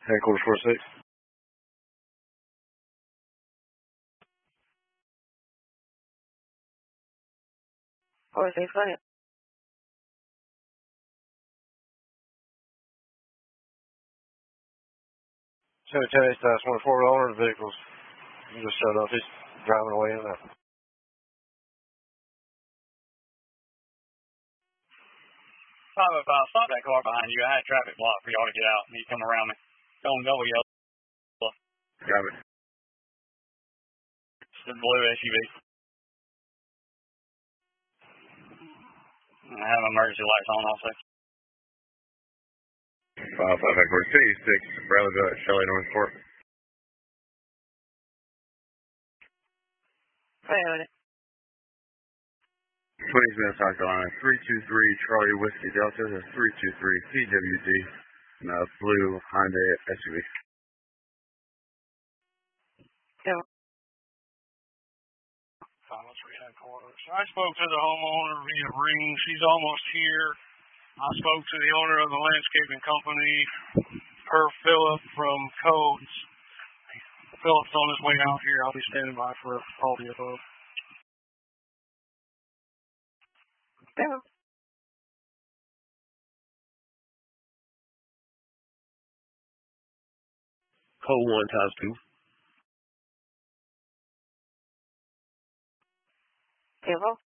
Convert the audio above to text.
Headquarters 46. Go ahead. Chevy Chase, that's 1 forward owner of the vehicles. He just showed up. He's driving away in there. 505, stop that car behind you. I had a traffic block for y'all to get out. You come around me. Don't go yellow. Got it. It's the blue SUV. I have emergency lights on also. 505 Headquarters 6, Bradley Dutch, Shelley Northport. Wait. 20 minutes, South Carolina, 323 Charlie Whiskey Delta, that's 323 CWD, and a blue Hyundai SUV. Yeah. 503 Headquarters. I spoke to the homeowner via ring. She's almost here. I spoke to the owner of the landscaping company, Philip from Codes. Philip's on his way out here. I'll be standing by for all the above. Yeah. Code 1 times 2. Hello?